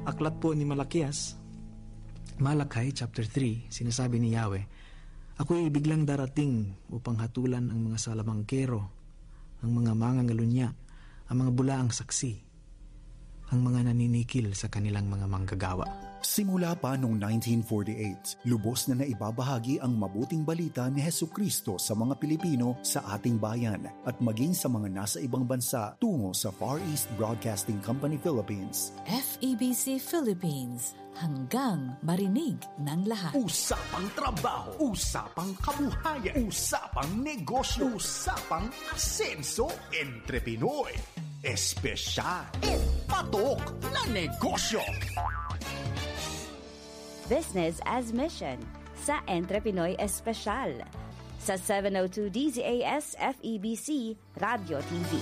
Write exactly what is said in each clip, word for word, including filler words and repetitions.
aklat po ni Malakias, Malachi chapter three, sinasabi ni Yahweh, ako'y biglang darating upang hatulan ang mga salamangkero, ang mga mangangalunya, ang mga bulaang saksi, ang mga naninikil sa kanilang mga manggagawa. Simula pa noong nineteen forty-eight, lubos na naibabahagi ang mabuting balita ni Hesukristo sa mga Pilipino sa ating bayan at maging sa mga nasa ibang bansa tungo sa Far East Broadcasting Company Philippines. F E B C Philippines, hanggang marinig ng lahat. Usapang trabaho, usapang kabuhayan, usapang negosyo, usapang asenso, entre Pinoy. Espesyal, patok na negosyo. Business as Mission sa Entre Pinoy Espesyal sa seven oh two D Z A S F E B C Radio T V.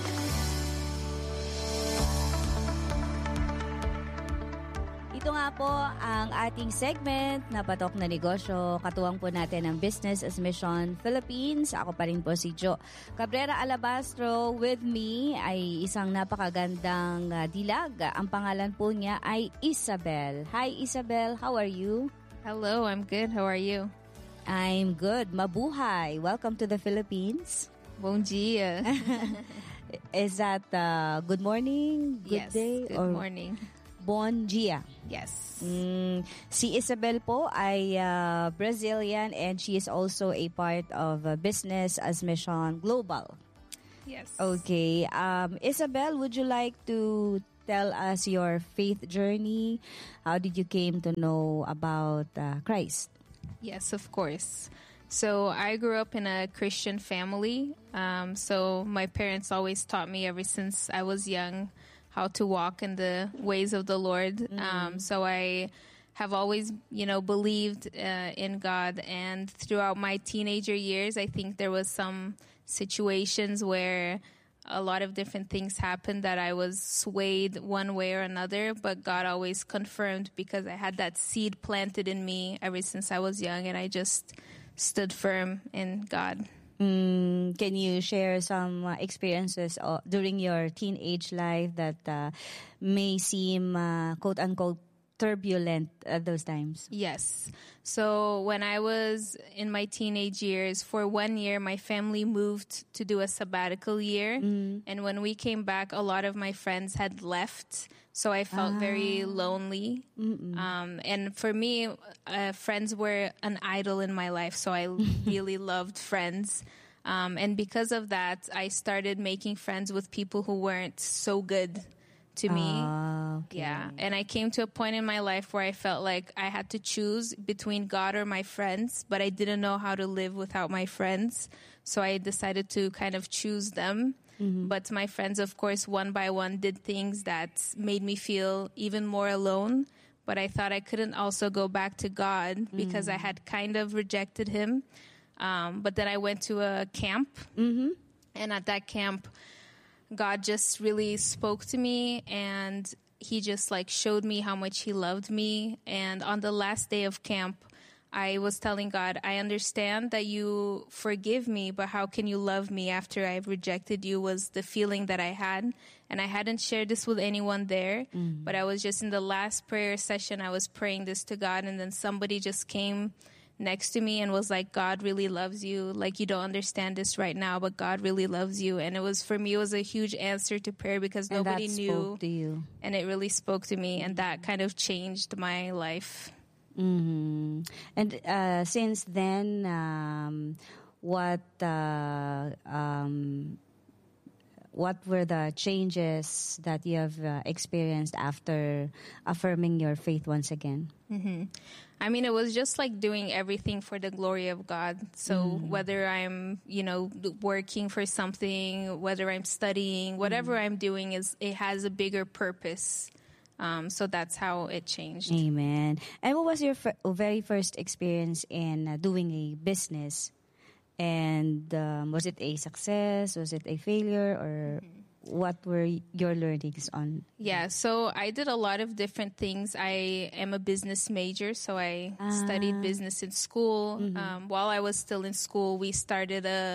Ito nga po ang ating segment na Patok na Negosyo. Katuwang po natin ang Business as Mission Philippines. Ako pa rin po si Jo Cabrera Alabastro. With me ay isang napakagandang uh, dilag. Ang pangalan po niya ay Isabel. Hi Isabel, how are you? Hello, I'm good. How are you? I'm good. Mabuhay. Welcome to the Philippines. Bon dia. Is that uh, good morning? Good yes, day? Good or morning. Bon dia. Yes. Mm, si Isabel po ay uh, Brazilian and she is also a part of uh, Business as Mission Global. Yes. Okay. Um, Isabel, would you like to tell us your faith journey? How did you came to know about uh, Christ? Yes, of course. So I grew up in a Christian family. Um, so my parents always taught me ever since I was young how to walk in the ways of the Lord. Mm. Um, so I have always, you know, believed uh, in God. And throughout my teenager years, I think there was some situations where a lot of different things happened that I was swayed one way or another, but God always confirmed because I had that seed planted in me ever since I was young, and I just stood firm in God. Mm, can you share some uh, experiences uh, during your teenage life that uh, may seem uh, quote-unquote turbulent at those times? Yes. So when I was in my teenage years, for one year, my family moved to do a sabbatical year. Mm. And when we came back, a lot of my friends had left. So I felt ah. very lonely. Um, and for me, uh, friends were an idol in my life. So I really loved friends. Um, and because of that, I started making friends with people who weren't so good to me. Uh, okay. Yeah. And I came to a point in my life where I felt like I had to choose between God or my friends, but I didn't know how to live without my friends. So I decided to kind of choose them. Mm-hmm. But my friends, of course, one by one did things that made me feel even more alone. But I thought I couldn't also go back to God because mm-hmm. I had kind of rejected him. Um, but then I went to a camp. Mm-hmm. And at that camp, God just really spoke to me, and he just like showed me how much he loved me. And on the last day of camp, I was telling God, I understand that you forgive me, but how can you love me after I've rejected you, was the feeling that I had. And I hadn't shared this with anyone there, mm. but I was just in the last prayer session, I was praying this to God, and then somebody just came next to me and was like, God really loves you. Like, you don't understand this right now, but God really loves you. And it was, for me, it was a huge answer to prayer because and nobody that knew. Spoke to you. And it really spoke to me, and that kind of changed my life. Mm-hmm. And uh, since then, um, what uh, um, what were the changes that you have uh, experienced after affirming your faith once again? Mm-hmm. I mean, it was just like doing everything for the glory of God. So mm-hmm. whether I'm, you know, working for something, whether I'm studying, whatever mm-hmm. I'm doing, is it has a bigger purpose. Um, so that's how it changed. Amen. And what was your f- very first experience in uh, doing a business? And um, was it a success? Was it a failure? Or mm-hmm. what were your learnings on? Yeah, so I did a lot of different things. I am a business major, so I ah. studied business in school. Mm-hmm. Um, while I was still in school, we started a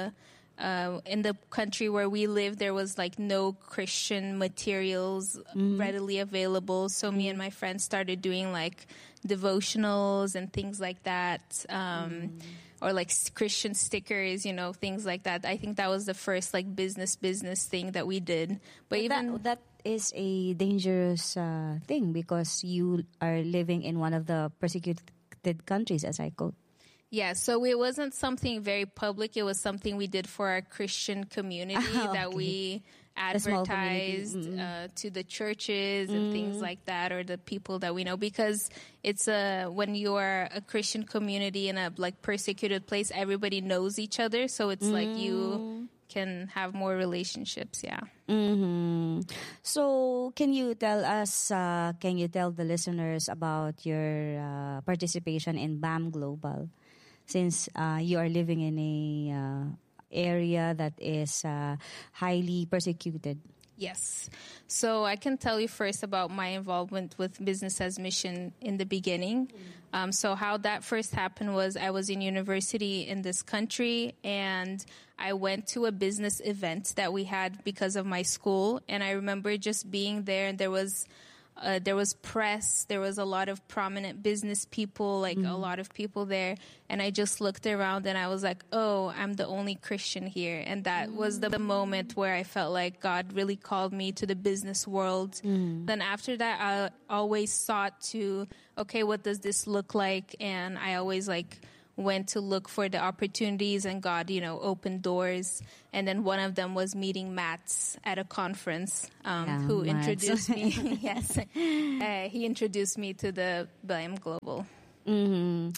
uh, in the country where we live, there was like no Christian materials mm-hmm. readily available. So mm-hmm. me and my friends started doing like devotionals and things like that. Um, mm-hmm. Or like Christian stickers, you know, things like that. I think that was the first like business business thing that we did. But, but even that, that is a dangerous uh, thing because you are living in one of the persecuted countries, as I quote. Yeah, so it wasn't something very public. It was something we did for our Christian community oh, okay. that we advertised mm-hmm. uh, to the churches and mm-hmm. things like that, or the people that we know, because it's a when you are a Christian community in a like persecuted place, everybody knows each other, so it's mm-hmm. like you can have more relationships. Yeah. Mm-hmm. So can you tell us, uh, can you tell the listeners about your uh, participation in B A M Global, since uh, you are living in a uh, area that is uh, highly persecuted? Yes. So I can tell you first about my involvement with Business as Mission in the beginning. Um, so how that first happened was I was in university in this country, and I went to a business event that we had because of my school. And I remember just being there, and there was Uh, there was press, there was a lot of prominent business people, like mm-hmm. a lot of people there. And I just looked around and I was like, oh, I'm the only Christian here. And that mm-hmm. was the moment where I felt like God really called me to the business world. Mm-hmm. Then after that, I always sought to, okay, what does this look like? And I always like went to look for the opportunities, and God, you know, opened doors. And then one of them was meeting Mats at a conference, um, yeah, who Mats. introduced me. Yes, uh, he introduced me to the B A M Global. Mm-hmm.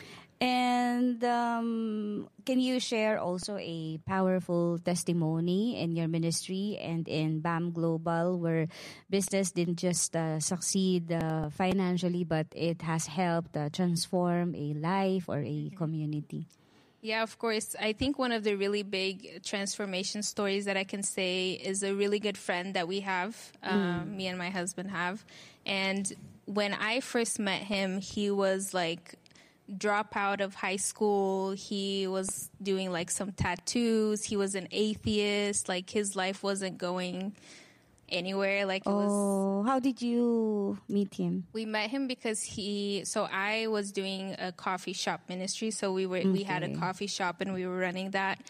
And um, can you share also a powerful testimony in your ministry and in B A M Global, where business didn't just uh, succeed uh, financially, but it has helped uh, transform a life or a community? Yeah, of course. I think one of the really big transformation stories that I can say is a really good friend that we have, um, mm. me and my husband have. And when I first met him, he was like drop out of high school. He was doing like some tattoos. He was an atheist. Like his life wasn't going anywhere. Like it oh, was. How did you meet him? We met him because he. So I was doing a coffee shop ministry. So we were okay. we had a coffee shop and we were running that.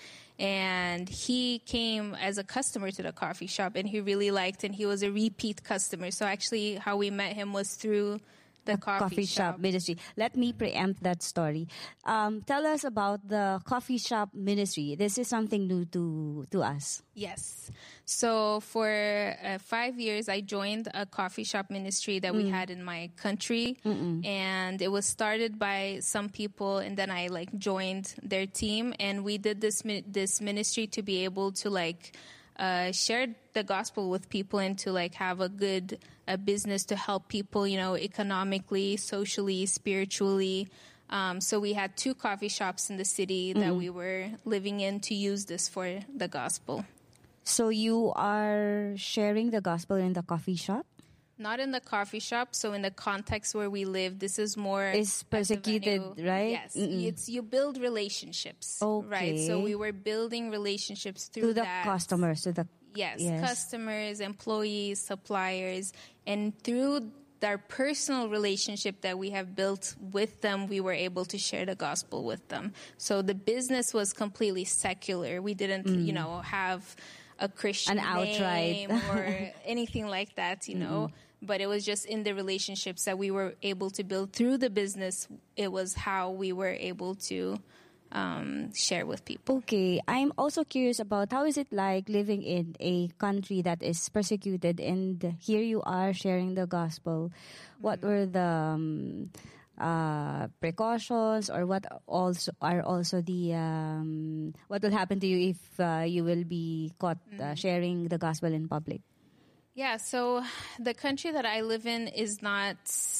And he came as a customer to the coffee shop, and he really liked, and he was a repeat customer. So actually, how we met him was through the coffee, coffee shop. shop ministry. Let me preempt that story. Um, tell us about the coffee shop ministry. This is something new to to us. Yes. So for uh, five years, I joined a coffee shop ministry that we mm. had in my country, Mm-mm. and it was started by some people, and then I like joined their team, and we did this this ministry to be able to like uh, share the gospel with people and to like have a good a business to help people, you know, economically, socially, spiritually. Um, so we had two coffee shops in the city that mm. we were living in to use this for the gospel. So you are sharing the gospel in the coffee shop? Not in the coffee shop. So in the context where we live, this is more... Is persecuted, right? Yes. Mm-mm. It's you build relationships, okay. right? So we were building relationships through to the that. customers, to the yes, yes, customers, employees, suppliers, and through our personal relationship that we have built with them, we were able to share the gospel with them. So the business was completely secular. We didn't, mm. you know, have a Christian An outright name or anything like that, you know. Mm-hmm. But it was just in the relationships that we were able to build through the business. It was how we were able to um, share with people. Okay. I'm also curious about how is it like living in a country that is persecuted, and here you are sharing the gospel. What mm-hmm. were the um, uh, precautions, or what also are also the um, what will happen to you if uh, you will be caught mm-hmm. uh, sharing the gospel in public? Yeah, so the country that I live in is not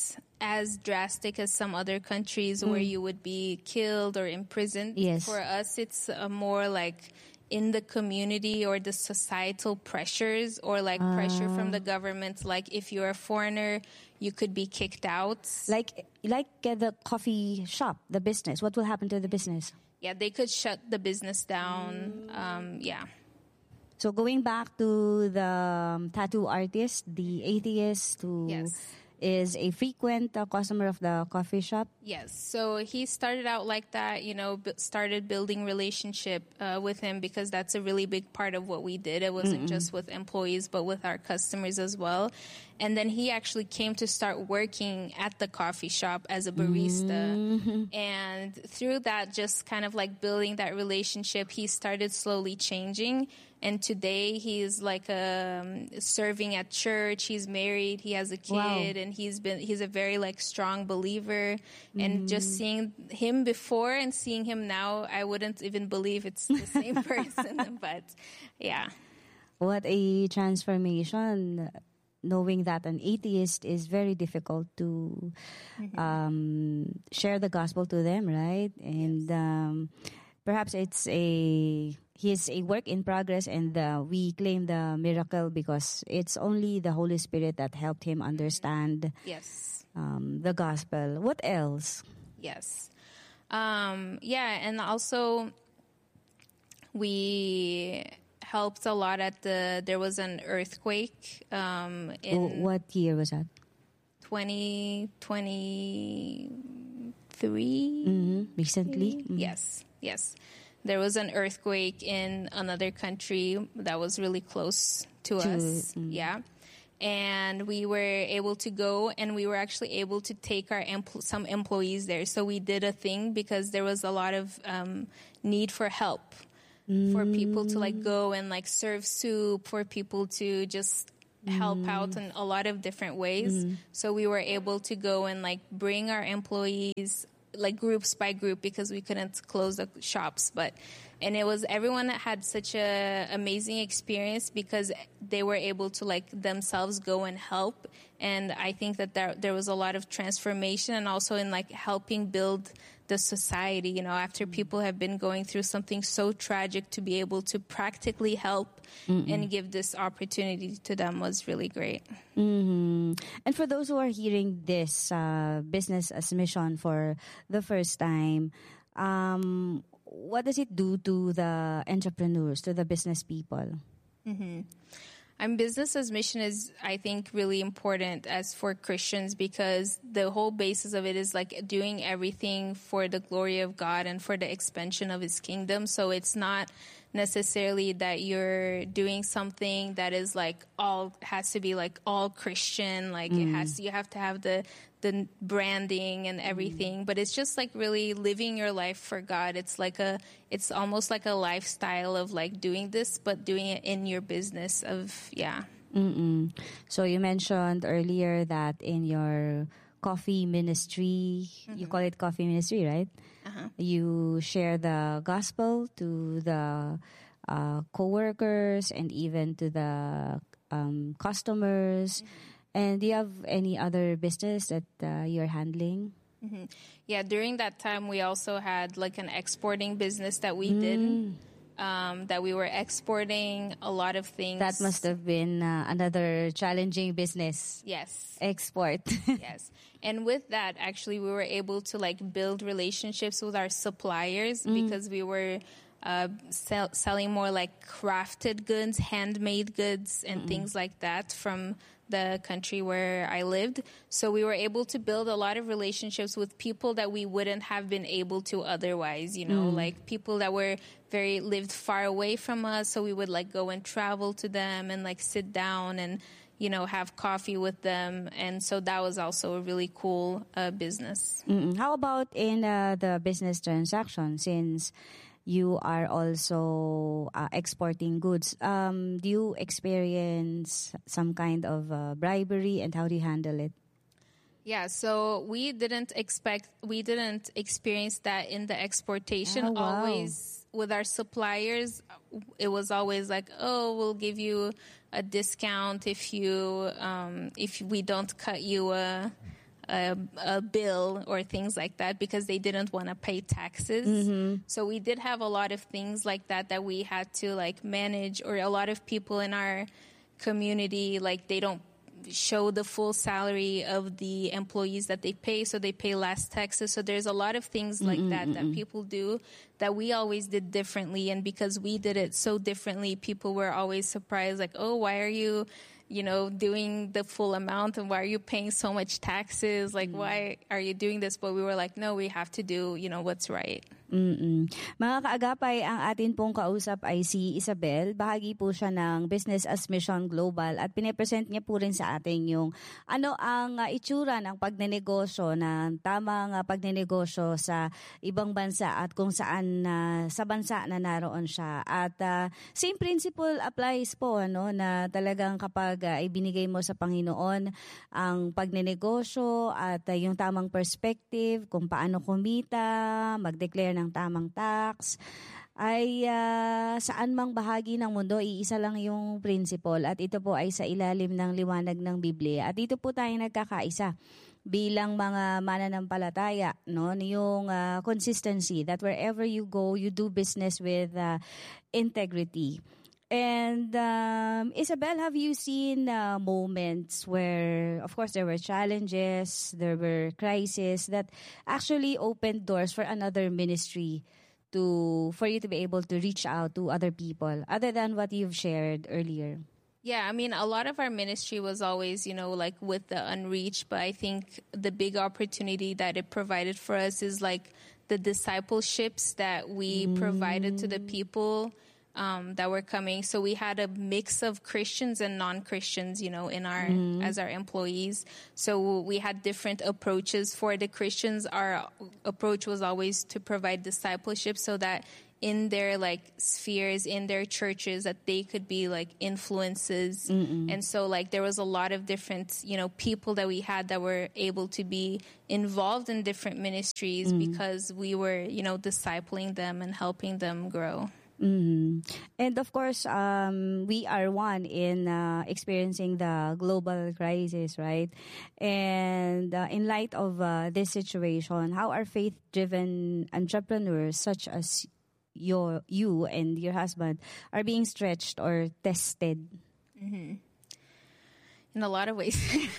as drastic as some other countries mm. where you would be killed or imprisoned. Yes. For us, it's uh, more like in the community or the societal pressures, or like uh. pressure from the government. Like if you're a foreigner, you could be kicked out. Like like uh, the coffee shop, the business. What will happen to the business? Yeah, they could shut the business down. Um, yeah. So going back to the um, tattoo artist, the atheist who Yes. is a frequent uh, customer of the coffee shop. Yes. So he started out like that, you know, b- started building relationship uh, with him because that's a really big part of what we did. It wasn't just with employees, but with our customers as well. And then he actually came to start working at the coffee shop as a barista. And through that, just kind of like building that relationship, he started slowly changing. And today he's like um, serving at church. He's married. He has a kid, Wow. and he's been he's a very like strong believer. And just seeing him before and seeing him now, I wouldn't even believe it's the same person. But yeah, What a transformation, knowing that an atheist is very difficult to um, share the gospel to them, right? And um, perhaps it's a he's a work in progress, and uh, we claim the miracle because it's only the Holy Spirit that helped him understand yes, um, the gospel. What else? yes, um, yeah, and also we helped a lot at the. There was an earthquake um, in Oh, what year was that? twenty twenty-three. Mm-hmm. Recently? Mhm. Yes, yes. There was an earthquake in another country that was really close to, To- us. Yeah. And we were able to go, and we were actually able to take our empl- some employees there. So we did a thing because there was a lot of um, need for help for people to like go and like serve soup, for people to just help out in a lot of different ways. So we were able to go and like bring our employees like groups by group because we couldn't close the shops, but and it was everyone had such a amazing experience because they were able to like themselves go and help. And I think that there there was a lot of transformation, and also in like helping build the society, you know, after people have been going through something so tragic, to be able to practically help and give this opportunity to them was really great. Mm-hmm. And for those who are hearing this uh, business as mission for the first time, um, what does it do to the entrepreneurs, to the business people? And business as mission is, I think, really important as for Christians, because the whole basis of it is like doing everything for the glory of God and for the expansion of his kingdom. So it's not necessarily that you're doing something that is like all has to be like all Christian, like it has you have to have the the branding and everything, but it's just like really living your life for God. It's like a it's almost like a lifestyle of like doing this, but doing it in your business of yeah. Mm-mm. So you mentioned earlier that in your coffee ministry, you call it coffee ministry, right? Uh-huh. You share the gospel to the uh, co-workers and even to the um, customers. And do you have any other business that uh, you're handling? Mm-hmm. Yeah, during that time, we also had like an exporting business that we did. Um, that we were exporting a lot of things. That must have been uh, another challenging business. Yes. Export. Yes. And with that, actually, we were able to like build relationships with our suppliers because we were uh, sell- selling more like crafted goods, handmade goods, and things like that from the country where I lived. So we were able to build a lot of relationships with people that we wouldn't have been able to otherwise, you know, like people that were very lived far away from us. So we would like go and travel to them and like sit down and, you know, have coffee with them. And so that was also a really cool uh, business. Mm-mm. How about in uh, the business transaction, since you are also uh, exporting goods? Um, do you experience some kind of uh, bribery, and how do you handle it? Yeah, so we didn't expect, we didn't experience that in the exportation. Oh, wow. Always with our suppliers, it was always like, oh, we'll give you a discount if you, um, if we don't cut you a, a, a bill or things like that, because they didn't want to pay taxes. So we did have a lot of things like that that we had to like manage, or a lot of people in our community, like they don't show the full salary of the employees that they pay, so they pay less taxes. So there's a lot of things like mm-mm, that mm-mm. that people do that we always did differently. And because we did it so differently, people were always surprised, like, oh, why are you, you know, doing the full amount, and why are you paying so much taxes? Like, mm. why are you doing this? But we were like, no, we have to do, you know, what's right. Mm-mm. Mga kaagapay, ang atin pong kausap ay si Isabel. Bahagi po siya ng Business as Mission Global at pinipresent niya po rin sa atin yung ano ang uh, itsura ng pagnenegosyo, ng tamang uh, pagnenegosyo sa ibang bansa at kung saan uh, sa bansa na naroon siya. At uh, same principle applies po, ano, na talagang kapag uh, ibinigay mo sa Panginoon ang pagnenegosyo at uh, yung tamang perspective kung paano kumita, mag-declare ng ng tamang tax, ay uh, saan mang bahagi ng mundo, iisa lang yung principle. At ito po ay sa ilalim ng liwanag ng Biblia. At dito po tayo nagkakaisa bilang mga mananampalataya, no? Yung uh, consistency that wherever you go, you do business with uh, integrity. And um, Isabel, have you seen uh, moments where, of course, there were challenges, there were crises that actually opened doors for another ministry to for you to be able to reach out to other people, other than what you've shared earlier? Yeah, I mean, a lot of our ministry was always, you know, like with the unreached, but I think the big opportunity that it provided for us is like the discipleships that we mm. provided to the people Um, that were coming. So we had a mix of Christians and non-Christians, you know, in our mm-hmm. as our employees. So we had different approaches. For the Christians, our approach was always to provide discipleship so that in their like spheres, in their churches, that they could be like influences. Mm-mm. And so like there was a lot of different, you know, people that we had that were able to be involved in different ministries mm. because we were, you know, discipling them and helping them grow. Mm-hmm. And of course, um, we are one in uh, experiencing the global crisis, right? And uh, in light of uh, this situation, how are faith-driven entrepreneurs such as your, you and your husband are being stretched or tested? Mm-hmm. In a lot of ways.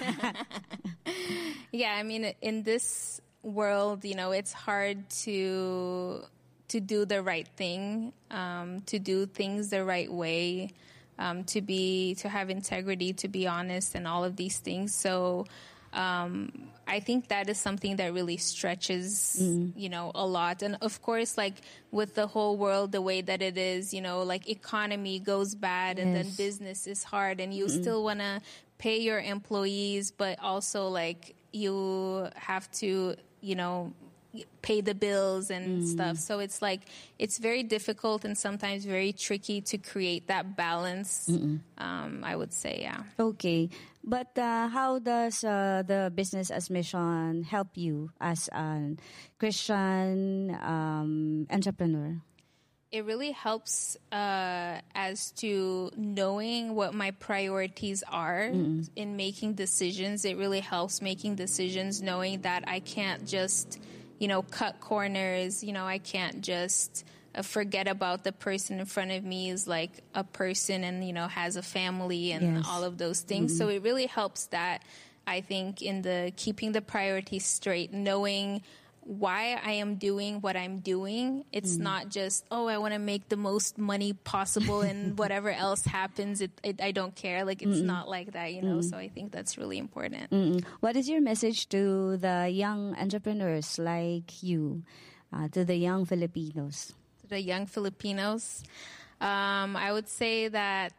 Yeah, I mean, in this world, you know, it's hard to... to do the right thing, um, to do things the right way, um, to be, to have integrity, to be honest, and all of these things. So, um, I think that is something that really stretches, mm. you know, a lot. And of course, like with the whole world, the way that it is, you know, like economy goes bad, yes. and then business is hard, and you Mm-mm. still want to pay your employees, but also like you have to, you know, pay the bills and mm. stuff. So it's like, it's very difficult and sometimes very tricky to create that balance, um, I would say, yeah. Okay. But uh, how does uh, the Business as Mission help you as a Christian um, entrepreneur? It really helps uh, as to knowing what my priorities are mm. in making decisions. It really helps making decisions, knowing that I can't just... you know, cut corners. You know, I can't just uh, forget about the person in front of me is like a person and, you know, has a family and yes. all of those things. Mm-hmm. So it really helps that, I think, in the keeping the priorities straight, knowing why I am doing what I'm doing. It's mm. not just, oh, I want to make the most money possible and whatever else happens, it, it, I don't care. Like, it's Mm-mm. not like that, you know? Mm-mm. So I think that's really important. Mm-mm. What is your message to the young entrepreneurs like you, uh, to the young Filipinos? To the young Filipinos, um, I would say that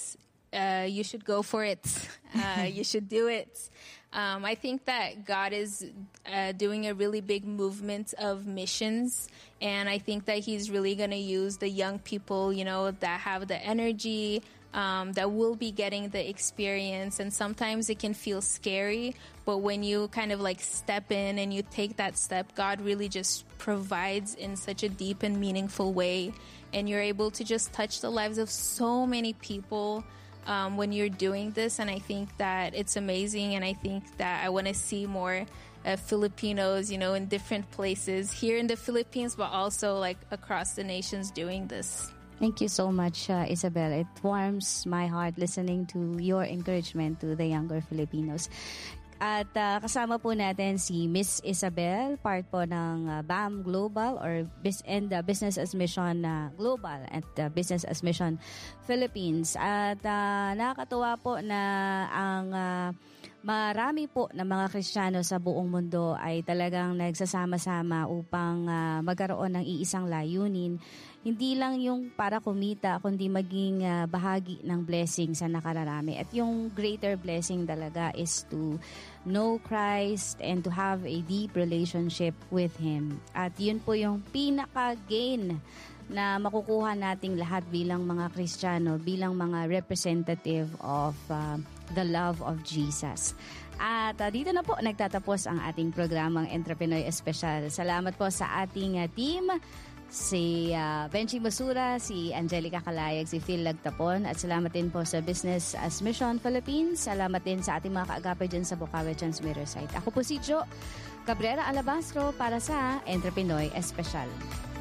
uh, you should go for it. Uh, you should do it. Um, I think that God is uh, doing a really big movement of missions, and I think that He's really going to use the young people, you know, that have the energy, um, that will be getting the experience. And sometimes it can feel scary, but when you kind of like step in and you take that step, God really just provides in such a deep and meaningful way, and you're able to just touch the lives of so many people Um, when you're doing this. And I think that it's amazing, and I think that I want to see more uh, Filipinos, you know, in different places here in the Philippines, but also like across the nations doing this. Thank you so much, uh, Isabel. It warms my heart listening to your encouragement to the younger Filipinos. At uh, kasama po natin si Miss Isabel, part po ng uh, B A M Global or bis- and uh, Business as Mission uh, Global at uh, Business as Mission Philippines. At uh, nakakatuwa po na ang uh, marami po na mga Kristiyano sa buong mundo ay talagang nagsasama-sama upang uh, magkaroon ng iisang layunin. Hindi lang yung para kumita, kundi maging uh, bahagi ng blessing sa nakararami. At yung greater blessing talaga is to know Christ and to have a deep relationship with Him. At yun po yung pinaka-gain na makukuha nating lahat bilang mga Kristiyano, bilang mga representative of uh, the love of Jesus. At uh, dito na po nagtatapos ang ating programang Entrepreneur Special. Salamat po sa ating uh, team, si uh, Benji Masura, si Angelica Calayag, si Phil Lagtapon, at salamat din po sa Business as Mission Philippines. Salamat din sa ating mga kaagapay dyan sa Bukawi Transmitter Site. Ako po si Jo Cabrera Alabastro para sa Entrepreneur Special.